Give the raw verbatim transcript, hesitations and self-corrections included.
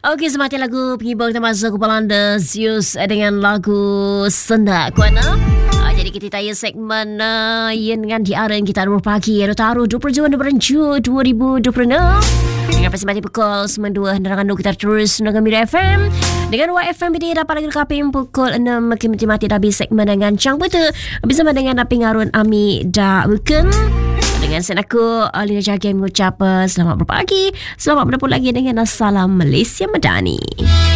Okey, semati lagu penghibur kita masuk kepala anda Zeus dengan lagu Senda Kuana. Uh, jadi kita tanya segmen uh, yang dengan diaren kita ada pagi ada taruh dua puluh tujuh November dua ribu dua puluh enam. Dengan persembahan pukul sembilan dua nerangan kita terus dengan Mira F M. Dengan Y F M B D dapat lagi kaping pukul enam mati-mati dah habis segmen dengan Cang Betul. Bersama dengan Aping Arun Ami dah bukan. Dengan sen aku Lina Jagi mengucap selamat berpagi, selamat bertemu lagi dengan Salam Malaysia Madani.